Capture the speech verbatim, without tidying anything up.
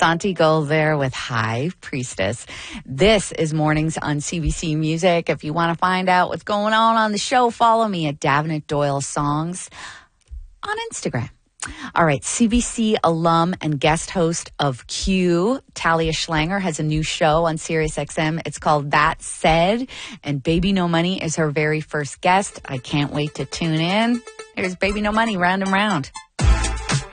Santi Gold there with High Priestess. This is Mornings on C B C Music. If you want to find out what's going on on the show, follow me at Davenant Doyle Songs on Instagram. All right, C B C alum and guest host of Q, Talia Schlanger, has a new show on Sirius X M. It's called That Said, and Baby No Money is her very first guest. I can't wait to tune in. Here's Baby No Money, round and round.